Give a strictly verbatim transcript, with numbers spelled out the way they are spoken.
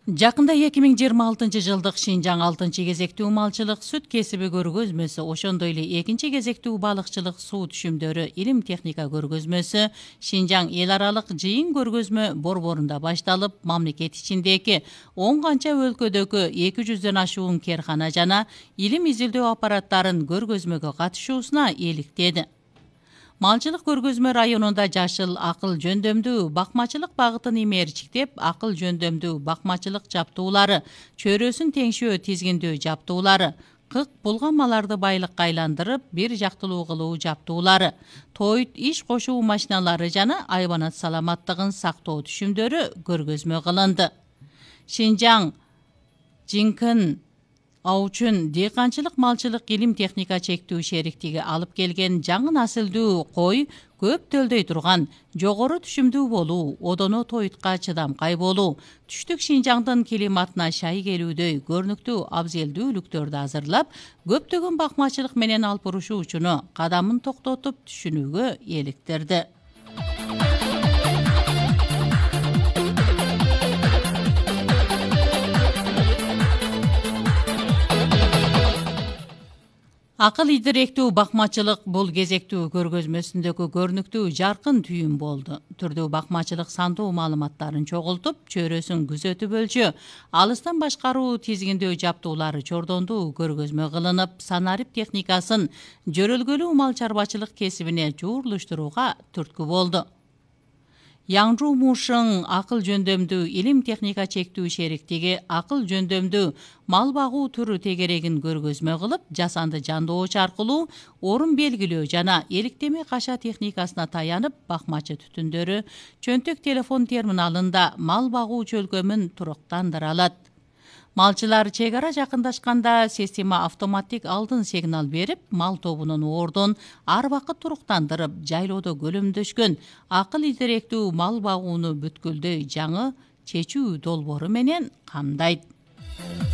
Жакында эки миң жыйырма алтынчы жылдык Шинжаң алтынчы кезектүү малчылык сүт кесиби көргөзмөсү, ошондой эле экинчи кезектүү балыкчылык суу түшүмдөрү илим техника көргөзмөсү Шинжаң эл аралык жыйын көргөзмө борборунда башталып, мамлекет ичиндеги он канча өлкөдөгү эки жүздөн ашуун керкана жана илим изилдөө аппараттарын көргөзмөгө катышуусуна эликтеди. Малчылык көргөзмө районунда жашыл акыл жөндөмдүү бакмачылык багытын имээрчиктеп, акыл жөндөмдүү бакмачылык жаптуулары, чөйрөсүн теңшөө тизгиндөө жаптуулары, кык булганмаларды байлыкка айландырып, бир жактылуу кылуу жаптуулары, тойт иш кошуу машиналары жана айбанат саламаттыгын сактоо түшүмдөрү көргөзмө кылынды. Шинжаң Жинкын Аучун дыйканчылык малчылык илим техника чектүү шериктиги алып келген жаңы насылдуу кой көп төлдөй турган, жогору түшүмдүү болуу, одоно тойтка чыдамкай болуу, түштүк Шинжаңдын климатына шай келүүдөй көрүнүктүү абзелдүүлүктөрдү азырлап, көптөгөн бакмачылык менен алпурушуучуну кадамын токтотуп түшүнүүгө эликтирди. Акыл идиректүү бакмачылык бул кезектүү көргөзмөсүндөгү көрүнүктүү жаркын түйүн болду. Түрдүү бакмачылык сандуу маалыматтарын чогултуп, чөйрөсүн күзөтүп өлчөө, алыстан башкаруу тизгиндөө жаптуулары чордондуу көргөзмө кылынып, санарип техникасын жөрөлгөлүү мал чарбачылык кесибине жуурлуштурууга түрткү болду. Яңжу Мушың акыл жөндөмдүү илим техника чектүү шериктиги акыл жөндөмдүү мал багуу түрү тегерегин көргөзмө кылып, жасанды жандооч аркылуу орун белгилөө жана эликтеме каша техникасына таянып, бакмачы түтүндөрү чөнтөк телефон терминалында мал багуу чөлкөмүн туруктандыра алат. Малчылар чек ара жакындашканда система автоматтик алдын сигнал берип, мал тобунун ордун ар убакыт туруктандырып, жайлоодо көлөмдөшкөн акыл идиректүү мал багууну бүткүлдөй жаңы чечүү долбоору менен камдайт.